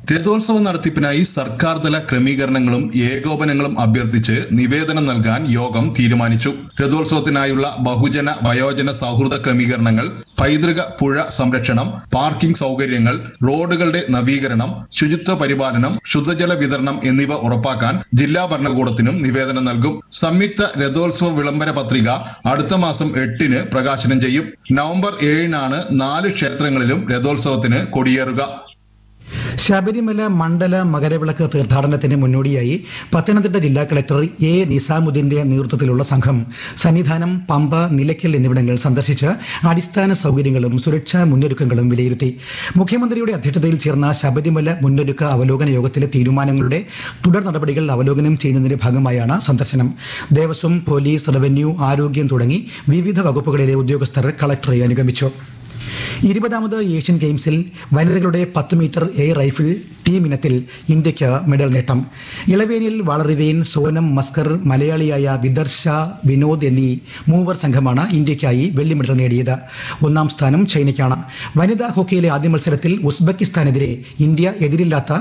രഥോത്സവ നടത്തിപ്പിനായി സർക്കാർ തല ക്രമീകരണങ്ങളും ഏകോപനങ്ങളും അഭ്യർത്ഥിച്ച് നിവേദനം നൽകാൻ യോഗം തീരുമാനിച്ചു. രഥോത്സവത്തിനായുള്ള ബഹുജന വയോജന സൗഹൃദ ക്രമീകരണങ്ങൾ, പൈതൃക പുഴ സംരക്ഷണം, പാർക്കിംഗ് സൗകര്യങ്ങൾ, റോഡുകളുടെ നവീകരണം, ശുചിത്വ പരിപാലനം, ശുദ്ധജല വിതരണം എന്നിവ ഉറപ്പാക്കാൻ ജില്ലാ ഭരണകൂടത്തിനും നിവേദനം നൽകും. സംയുക്ത രഥോത്സവ വിളംബര പത്രിക അടുത്ത മാസം 8-ന് പ്രകാശനം ചെയ്യും. നവംബർ 7-നാണ് 4 ക്ഷേത്രങ്ങളിലും രഥോത്സവത്തിന് കൊടിയേറുക. ശബരിമല മണ്ഡല മകരവിളക്ക് തീർത്ഥാടനത്തിന് മുന്നോടിയായി പത്തനംതിട്ട ജില്ലാ കളക്ടർ എ നിസാമുദ്ദീന്റെ നേതൃത്വത്തിലുള്ള സംഘം സന്നിധാനം, പമ്പ, നിലയ്ക്കൽ എന്നിവിടങ്ങൾ സന്ദർശിച്ച് അടിസ്ഥാന സൌകര്യങ്ങളും സുരക്ഷാ മുന്നൊരുക്കങ്ങളും വിലയിരുത്തി. മുഖ്യമന്ത്രിയുടെ അധ്യക്ഷതയിൽ ചേർന്ന ശബരിമല മുന്നൊരുക്ക അവലോകന യോഗത്തിലെ തീരുമാനങ്ങളുടെ തുടർ നടപടികൾ അവലോകനം ചെയ്യുന്നതിന്റെ ഭാഗമായാണ് സന്ദർശനം. ദേവസ്വം, പോലീസ്, റവന്യൂ, ആരോഗ്യം തുടങ്ങി വിവിധ വകുപ്പുകളിലെ ഉദ്യോഗസ്ഥർ കളക്ടറെ അനുഗമിച്ചു. 20ാമത് ഏഷ്യൻ ഗെയിംസിൽ വനിതകളുടെ 10 മീറ്റർ എയർ റൈഫിൾ ടീം ഇനത്തിൽ ഇന്ത്യയ്ക്ക് മെഡൽ നേട്ടം. ഇളവേനിൽ വളറിവേൻ, സോനം മസ്കർ, മലയാളിയായ വിദർശ വിനോദ് എന്നീ മൂവർ സംഘമാണ് ഇന്ത്യയ്ക്കായി വെള്ളി മെഡൽ നേടിയത്. 1ാം സ്ഥാനം ചൈനയ്ക്കാണ്. വനിതാ ഹോക്കിയിലെ ആദ്യ മത്സരത്തിൽ ഉസ്ബെക്കിസ്ഥാനെതിരെ ഇന്ത്യ എതിരില്ലാത്ത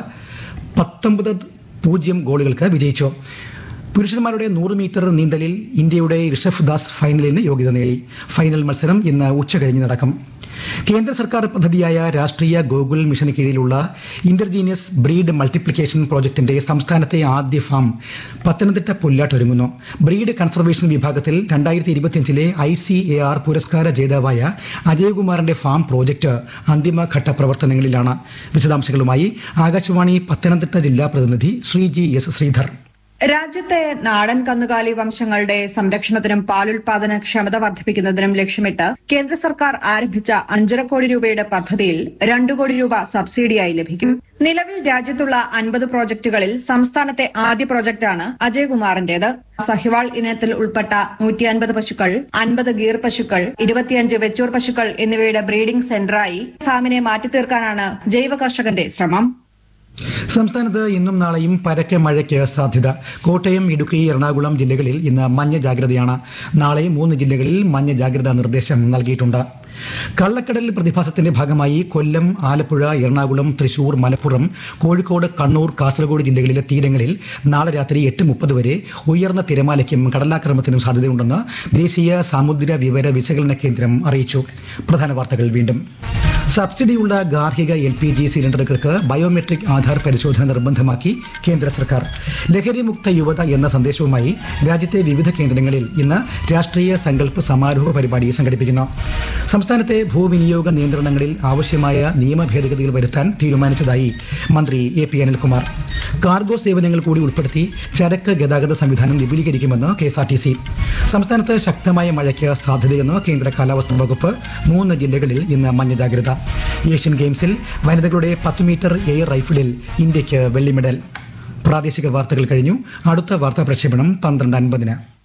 19-0 ഗോളുകൾക്ക് വിജയിച്ചു. പുരുഷന്മാരുടെ 100 മീറ്റർ നീന്തലിൽ ഇന്ത്യയുടെ ഋഷഭ് ദാസ് ഫൈനലിന് യോഗ്യത നേടി. ഫൈനൽ മത്സരം ഇന്ന് ഉച്ചകഴിഞ്ഞ് നടക്കും. കേന്ദ്ര സർക്കാർ പദ്ധതിയായ രാഷ്ട്രീയ ഗോകുൽ മിഷന് കീഴിലുള്ള ഇന്റർജീനിയസ് ബ്രീഡ് മൾട്ടിപ്ലിക്കേഷൻ പ്രോജക്ടിന്റെ സംസ്ഥാനത്തെ ആദ്യ ഫാം പത്തനംതിട്ട പുല്ലാട്ടൊരുങ്ങുന്നു. ബ്രീഡ് കൺസർവേഷൻ വിഭാഗത്തിൽ 2025-ലെ ICAR പുരസ്കാര ജേതാവായ അജയ്കുമാറിന്റെ ഫാം പ്രോജക്ട് അന്തിമഘട്ട പ്രവർത്തനങ്ങളിലാണ്. വിശദാംശങ്ങളുമായി ആകാശവാണി പത്തനംതിട്ട ജില്ലാ പ്രതിനിധി ശ്രീജി എസ് ശ്രീധർ. രാജ്യത്തെ നാടൻ കന്നുകാലി വംശങ്ങളുടെ സംരക്ഷണത്തിനും പാലുൽപാദന ക്ഷമത വർദ്ധിപ്പിക്കുന്നതിനും ലക്ഷ്യമിട്ട് കേന്ദ്ര സർക്കാർ ആരംഭിച്ച 5.5 കോടി രൂപയുടെ പദ്ധതിയിൽ 2 കോടി രൂപ സബ്സിഡിയായി ലഭിക്കും. നിലവിൽ രാജ്യത്തുള്ള 50 പ്രോജക്ടുകളിൽ സംസ്ഥാനത്തെ ആദ്യ പ്രോജക്ടാണ് അജയ്കുമാറിന്റേത്. സഹിവാൾ ഇനത്തിൽ ഉൾപ്പെട്ട 150 പശുക്കൾ, 50 ഗീർ പശുക്കൾ, 25 വെച്ചൂർ പശുക്കൾ എന്നിവയുടെ ബ്രീഡിംഗ് സെന്ററായി ഫാമിനെ മാറ്റിത്തീർക്കാനാണ് ജൈവ കർഷകന്റെ ശ്രമം. സംസ്ഥാനത്ത് ഇന്നും നാളെയും പരക്കെ മഴയ്ക്ക് സാധ്യത. കോട്ടയം, ഇടുക്കി, എറണാകുളം ജില്ലകളിൽ ഇന്ന് മഞ്ഞ ജാഗ്രതയാണ്. നാളെ 3 ജില്ലകളിൽ മഞ്ഞ ജാഗ്രതാ നിർദ്ദേശം നൽകിയിട്ടുണ്ട്. കള്ളക്കടൽ പ്രതിഭാസത്തിന്റെ ഭാഗമായി കൊല്ലം, ആലപ്പുഴ, എറണാകുളം, തൃശൂർ, മലപ്പുറം, കോഴിക്കോട്, കണ്ണൂർ, കാസർഗോഡ് ജില്ലകളിലെ തീരങ്ങളിൽ നാളെ രാത്രി 8:30 വരെ ഉയർന്ന തിരമാലയ്ക്കും കടലാക്രമണത്തിനും സാധ്യതയുണ്ടെന്ന് ദേശീയ സമുദ്ര വിവര വിശകലന കേന്ദ്രം അറിയിച്ചു. പ്രധാന വാർത്തകൾ വീണ്ടും. സബ്സിഡിയുള്ള ഗാർഹിക LPG സിലിണ്ടറുകൾക്ക് ബയോമെട്രിക് ആധാർ പരിശോധന നിർബന്ധമാക്കി കേന്ദ്ര സർക്കാർ. ലഹരിമുക്ത യുവത എന്ന സന്ദേശവുമായി രാജ്യത്തെ വിവിധ കേന്ദ്രങ്ങളിൽ ഇന്ന് രാഷ്ട്രീയ സങ്കല്പ് സമാരോഹ പരിപാടി സംഘടിപ്പിക്കുന്നു. സംസ്ഥാനത്തെ ഭൂവിനിയോഗ നിയന്ത്രണങ്ങളിൽ ആവശ്യമായ നിയമ ഭേദഗതികൾ വരുത്താൻ തീരുമാനിച്ചതായി മന്ത്രി AP അനിൽകുമാർ. കാർഗോ സേവനങ്ങൾ കൂടി ഉൾപ്പെടുത്തി ചരക്ക് ഗതാഗത സംവിധാനം വിപുലീകരിക്കുമെന്ന് KSRTC. സംസ്ഥാനത്ത് ശക്തമായ മഴയ്ക്ക് സാധ്യതയെന്ന് കേന്ദ്ര കാലാവസ്ഥാ വകുപ്പ്. 3 ജില്ലകളിൽ ഇന്ന് മഞ്ഞ ജാഗ്രത. ഏഷ്യൻ ഗെയിംസിൽ വനിതകളുടെ 10 മീറ്റർ എയർ റൈഫിളിൽ ഇന്ത്യയ്ക്ക് വെള്ളി മെഡൽ. പ്രാദേശിക വാർത്തകൾ കഴിഞ്ഞു. അടുത്ത വാർത്താ പ്രക്ഷേപണം 12:50.